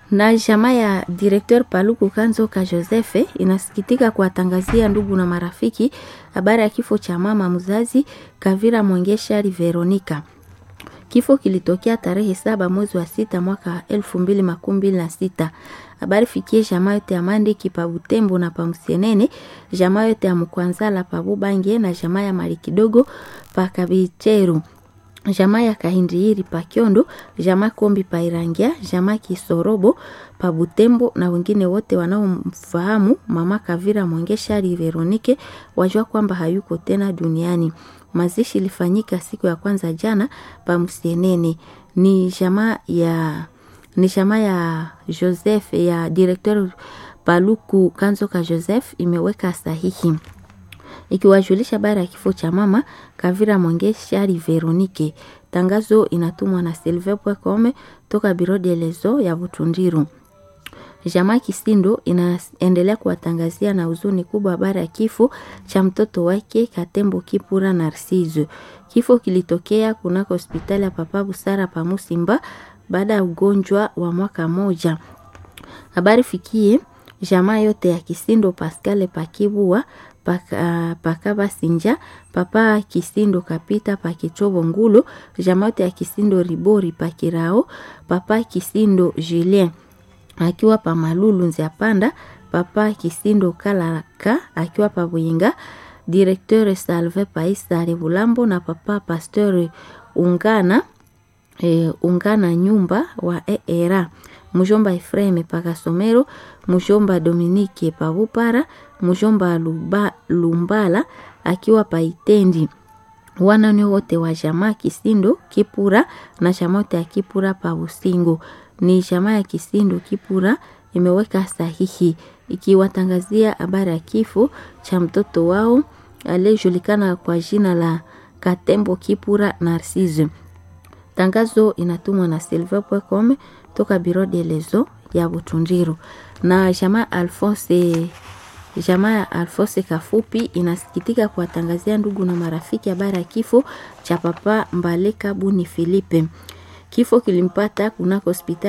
Na jamaa ya Directeur Paluku Kanzoka Joseph inasikitika kuwatangazia ndugu na marafiki habari ya kifo cha mama mzazi Kavira Mwengeshari Veronica. Kifo kilitokea tarehe 7 mwezi wa 6 mwaka 2026. Habari fikie jamaa yote ya Mandiki pa Butembo na pa Msenene, jamaa yote ya Mkwanzala pa Bubange na jamaa ya Mali Kidogo pa Kabicheru, jamaa ya Kahindiri pa Kyondo, jamaa Kombi pa Irangia, jamaa Kisorobo pa Butembo na wengine wote wanaomfahamu mama Kavira Mwengeshari Veronike wajua kwamba hayuko tena duniani. Mazishi ilifanyika siku ya kwanza jana pa Msenene. Ni jamaa ya Joseph ya Directeur Paluku Kanzoka Joseph imeweka sahihi ikiwajulisha habari ya kifo cha mama Kavira Mwengeshari Veronike. Tangazo inatumwa na silver.com toka Biro de Lezo ya Butundiru. Jamaa Kisindo inaendelea kuwatangazia na huzuni kubwa habari ya kifo cha mtoto wake Katembo Kipura Narciso. Kifo kilitokea kunako hospitali ya Papa Busara pa Musimba baada ya ugonjwa wa mwaka moja. Habari fikie jamaa yote ya Kisindo Pascal Pakibua Pakaba Sinja, Papa Kisindo Kapita Pakichobo Ngulo, jamaa yote ya Kisindo Ribori Pakirao, Papa Kisindo Julien akiwa pa Malulu Nziapanda, Papa Kisindo Kalaraka akiwa pa Buyinga, Directeur Salve Paisa Revulambo na Papa Pasteur Ungana nyumba wa Era, Mujomba Efreme Pakasomero, Mujomba Dominique Pabupara, Mujomba Lumbala akiwa pa Itendi. Wana wote wa jamaa Kisindo Kipura na jamaa ya Kipura pa Usingo. Ni jamaa ya Kisindo Kipura imeweka sahihi ikiwatangazia habari ya kifo cha mtoto wao aliyejulikana kwa jina la Katembo Kipura Narciso. Tangazo inatumwa na silver.com toka Biro de Lezo ya Butundiru. Na jamaa ya Alphonse Kafupi inasikitika kuwatangazia ndugu na marafiki habari ya kifo cha Papa Mbaleka Buni Filipe. Kifo kilimpata kunako hospitali